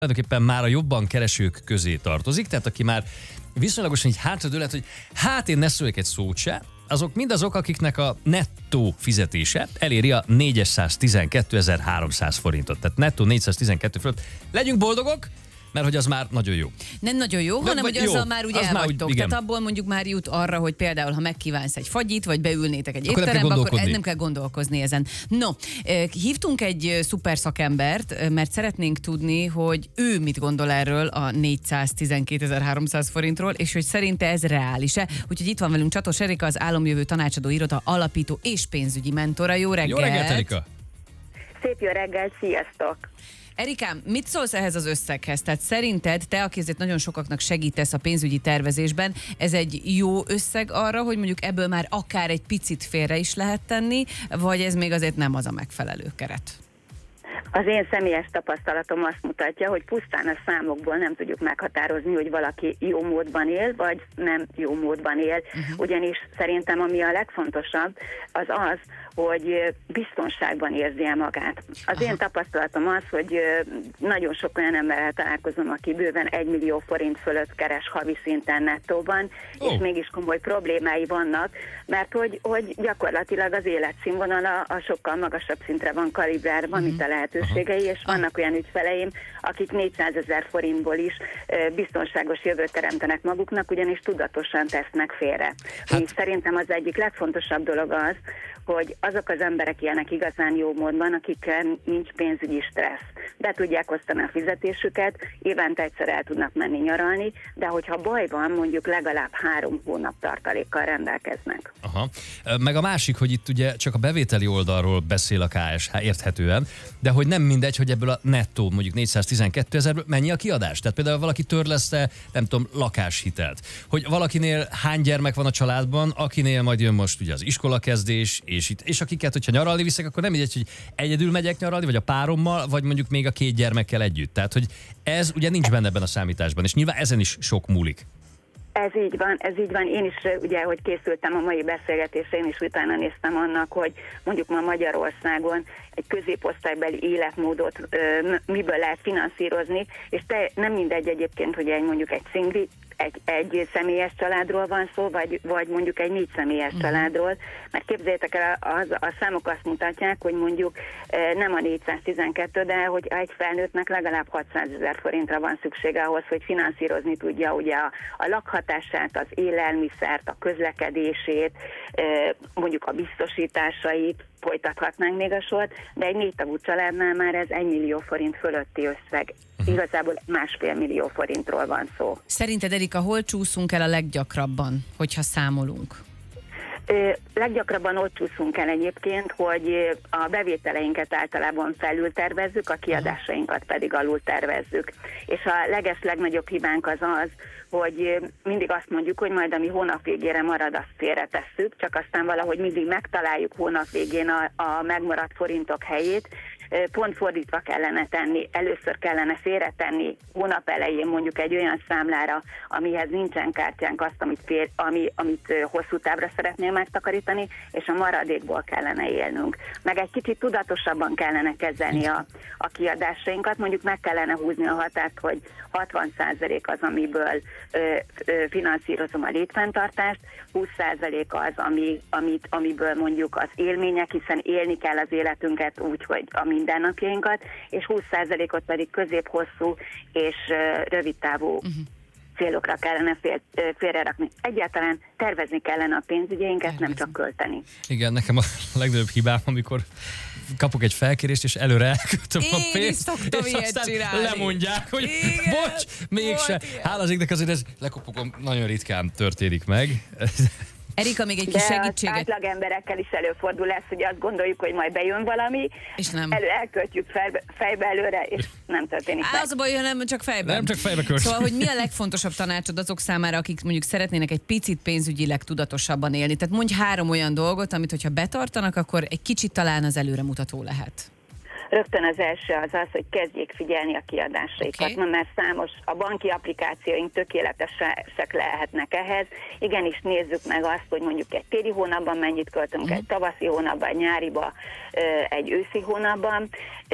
tulajdonképpen már a jobban keresők közé tartozik, tehát aki már viszonylagosan így hátradőlhet, hogy hát én ne szóljak egy szót se, azok mindazok, akiknek a nettó fizetése eléri a 412.300 forintot. Tehát nettó 412 forint. Legyünk boldogok, mert hogy az már nagyon jó. Nem nagyon jó, hanem hogy azzal már úgy el vagytok. Igen. Tehát abból mondjuk már jut arra, hogy például, ha megkívánsz egy fagyit, vagy beülnétek egy Akkor étterembe, akkor nem kell gondolkozni ezen. No, hívtunk egy szuper szakembert, mert szeretnénk tudni, hogy ő mit gondol erről a 412.300 forintról, és hogy szerinte ez reális-e. Úgyhogy itt van velünk Csatos Erika, az Álomjövő Tanácsadó Iroda alapító és pénzügyi mentora. Jó reggelt! Jó reggelt, Erika! Szép jó reggelt, sziasztok! Erikám, mit szólsz ehhez az összeghez? Tehát szerinted te, aki azért nagyon sokaknak segítesz a pénzügyi tervezésben, ez egy jó összeg arra, hogy mondjuk ebből már akár egy picit félre is lehet tenni, vagy ez még azért nem az a megfelelő keret? Az én személyes tapasztalatom azt mutatja, hogy pusztán a számokból nem tudjuk meghatározni, hogy valaki jó módban él, vagy nem jó módban él. Ugyanis szerintem ami a legfontosabb, az az, hogy biztonságban érzi el magát. Az én tapasztalatom az, hogy nagyon sok olyan emberrel találkozom, aki bőven 1 millió forint fölött keres havi szinten nettóban, és mégis komoly problémái vannak, mert hogy gyakorlatilag az életszínvonala a sokkal magasabb szintre van kalibrálva, mint a lehetőségei, és vannak olyan ügyfeleim, akik 400 000 forintból is biztonságos jövőt teremtenek maguknak, ugyanis tudatosan tesznek félre. És szerintem az egyik legfontosabb dolog az, hogy azok az emberek élnek igazán jó módban, akikkel nincs pénzügyi stressz. Be tudják osztani a fizetésüket, évente egyszer el tudnak menni nyaralni, de hogyha baj van, mondjuk legalább 3 hónap tartalékkal rendelkeznek. Aha. Meg a másik, hogy itt ugye csak a bevételi oldalról beszél a KSH érthetően, de hogy nem mindegy, hogy ebből a nettó mondjuk 412 000-ből mennyi a kiadás. Tehát például valaki törleszte, nem tudom, lakáshitelt. Hogy valakinél hány gyermek van a családban, akinél majd jön most ugye az iskolakezdés, és akiket, hogyha nyaralni viszek, akkor nem mindegy, hogy egyedül megyek nyaralni, vagy a párommal, vagy mondjuk még a 2 gyermekkel együtt. Tehát, hogy ez ugye nincs benne ebben a számításban, és nyilván ezen is sok múlik. Ez így van. Én is, ugye, hogy készültem a mai beszélgetésre, én is utána néztem annak, hogy mondjuk ma Magyarországon egy középosztálybeli életmódot miből lehet finanszírozni, és nem mindegy egyébként, hogy mondjuk egy szingli, egy személyes családról van szó, vagy mondjuk egy 4 személyes családról, mert képzeljétek el, a számok azt mutatják, hogy mondjuk nem a 412, de hogy egy felnőttnek legalább 600 000 forintra van szüksége ahhoz, hogy finanszírozni tudja ugye a lakhatását, az élelmiszert, a közlekedését, mondjuk a biztosításait, folytathatnánk még a sort, de egy 4 tagú családnál már ez 1 millió forint fölötti összeg. Igazából 1,5 millió forintról van szó. Szerinted, Erika, hol csúszunk el a leggyakrabban, hogyha számolunk? Leggyakrabban ott csúszunk el egyébként, hogy a bevételeinket általában felül tervezzük, a kiadásainkat pedig alul tervezzük. És a legnagyobb hibánk az, hogy mindig azt mondjuk, hogy majd ami hónap végére marad, azt félretesszük, csak aztán valahogy mindig megtaláljuk hónap végén a megmaradt forintok helyét. Pont fordítva kellene tenni, először kellene félretenni hónap elején mondjuk egy olyan számlára, amihez nincsen kártyánk, azt, amit hosszú távra szeretnél megtakarítani, és a maradékból kellene élnünk. Meg egy kicsit tudatosabban kellene kezelni a kiadásainkat, mondjuk meg kellene húzni a határt, hogy 60% az, amiből finanszírozom a létfenntartást, 20% az, amiből mondjuk az élmények, hiszen élni kell az életünket úgy, hogy a mindennapjainkat, és 20%-ot pedig közép-hosszú és rövidtávú célokra kellene félrerakni. Egyáltalán tervezni kellene a pénzügyeinket, nem csak költeni. Igen, nekem a legnagyobb hibám, amikor kapok egy felkérést, és előre elköltöm a pénzt, és aztán csinálni. Lemondják, hogy bocs, mégse. Hála az égnek, azért ez lekopogom, nagyon ritkán történik meg. Erika, még egy kis segítséget. Átlag emberekkel is előfordul ez, hogy azt gondoljuk, hogy majd bejön valami, és nem. Elköltjük fejbe előre, és nem történik meg. Az a baj, hogy nem csak fejben. Nem csak fejbe költjük. Szóval, hogy mi a legfontosabb tanácsod azok számára, akik mondjuk szeretnének egy picit pénzügyileg tudatosabban élni? Tehát mondj 3 olyan dolgot, amit hogyha betartanak, akkor egy kicsit talán az előremutató lehet. Rögtön az első az, hogy kezdjék figyelni a kiadásaikat. Okay. Mert számos, a banki applikációink tökéletesek lehetnek ehhez. Igenis nézzük meg azt, hogy mondjuk egy téli hónapban mennyit költünk, egy tavaszi hónapban, egy nyáriba, egy őszi hónapban.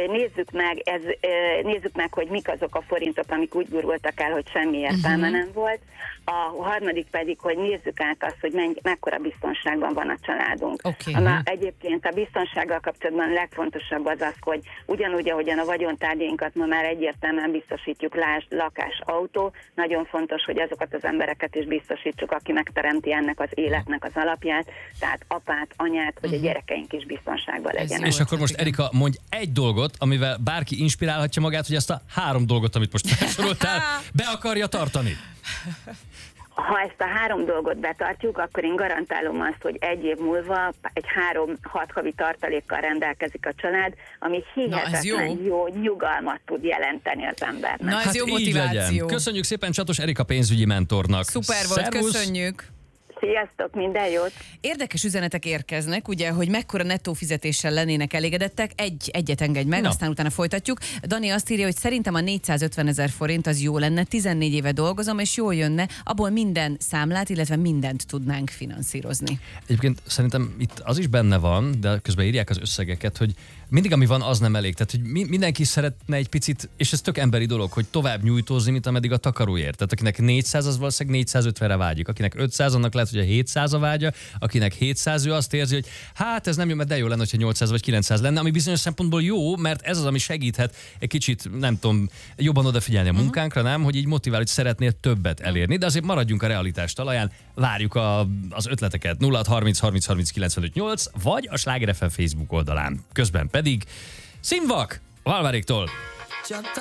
Nézzük meg, hogy mik azok a forintok, amik úgy gurultak el, hogy semmi értelme nem volt. A harmadik pedig, hogy nézzük át azt, hogy mekkora biztonságban van a családunk. Okay. Egyébként a biztonsággal kapcsolatban legfontosabb az, hogy ugyanúgy, ahogyan a vagyontárgyainkat ma már egyértelműen biztosítjuk, lásd, lakás, autó, nagyon fontos, hogy azokat az embereket is biztosítsuk, aki megteremti ennek az életnek az alapját, tehát apát, anyát, hogy a gyerekeink is biztonságban legyenek. És akkor most Erika, mondj egy dolgot, amivel bárki inspirálhatja magát, hogy ezt a 3 dolgot, amit most felsoroltál, be akarja tartani. Ha ezt a 3 dolgot betartjuk, akkor én garantálom azt, hogy 1 év múlva egy 3-6 havi tartalékkal rendelkezik a család, ami hihetetlen jó nyugalmat tud jelenteni az embernek. Na ez jó motiváció. Legyen. Köszönjük szépen Csatos Erika pénzügyi mentornak. Szuper volt, Szervusz. köszönjük. Sziasztok, minden jót! Érdekes üzenetek érkeznek, ugye, hogy mekkora nettó fizetéssel lennének elégedettek. Egyet engedj meg, aztán utána folytatjuk. Dani azt írja, hogy szerintem a 450 000 forint az jó lenne, 14 éve dolgozom, és jól jönne, abból minden számlát, illetve mindent tudnánk finanszírozni. Egyébként szerintem itt az is benne van, de közben írják az összegeket, hogy mindig ami van, az nem elég. Tehát, hogy mindenki szeretne egy picit, és ez tök emberi dolog, hogy tovább nyújtózni, mint ameddig a takaróért. Tehát akinek 400, az valószínűleg 450-re vágyik. Akinek 500, annak lehet, hogy a 700 a vágya, akinek 700, ő azt érzi, hogy hát ez nem jó, mert de jó lenne, hogyha 800 vagy 900 lenne, ami bizonyos szempontból jó, mert ez az, ami segíthet egy kicsit, nem tudom, jobban odafigyelni a munkánkra, nem, hogy így motivál, hogy szeretnél többet elérni, de azért maradjunk a realitás talaján, várjuk az ötleteket 0630 30 30 95 8, vagy a Sláger FM Facebook oldalán. Közben pedig Színvak Valváréktól.